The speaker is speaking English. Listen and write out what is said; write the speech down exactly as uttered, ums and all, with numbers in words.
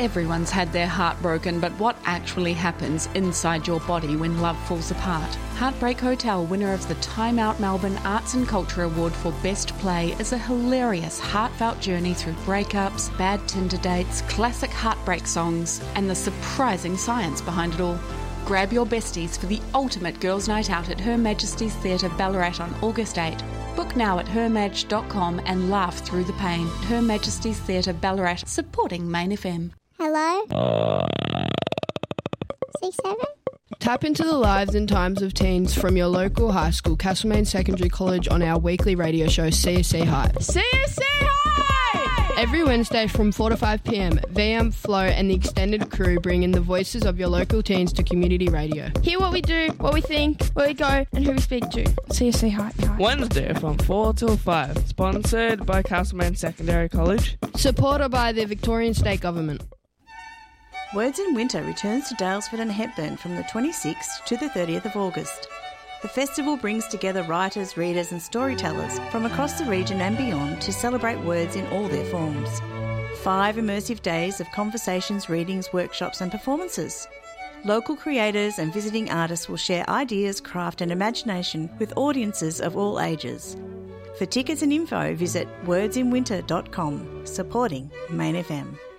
Everyone's had their heart broken, but what actually happens inside your body when love falls apart? Heartbreak Hotel, winner of the Time Out Melbourne Arts and Culture Award for Best Play, is a hilarious, heartfelt journey through breakups, bad Tinder dates, classic heartbreak songs, and the surprising science behind it all. Grab your besties for the ultimate girls' night out at Her Majesty's Theatre Ballarat on August eighth. Book now at her maj dot com and laugh through the pain. Her Majesty's Theatre Ballarat, supporting Main F M. Hello? C seven? Tap into the lives and times of teens from your local high school, Castlemaine Secondary College, on our weekly radio show, C S C High. C S C High! Every Wednesday from four to five p m, V M, Flo and the extended crew bring in the voices of your local teens to community radio. Hear what we do, what we think, where we go and who we speak to. C S C High. Wednesday from four till five. Sponsored by Castlemaine Secondary College. Supported by the Victorian State Government. Words in Winter returns to Daylesford and Hepburn from the twenty-sixth to the thirtieth of August. The festival brings together writers, readers and storytellers from across the region and beyond to celebrate words in all their forms. Five immersive days of conversations, readings, workshops and performances. Local creators and visiting artists will share ideas, craft and imagination with audiences of all ages. For tickets and info, visit words in winter dot com, supporting Main F M.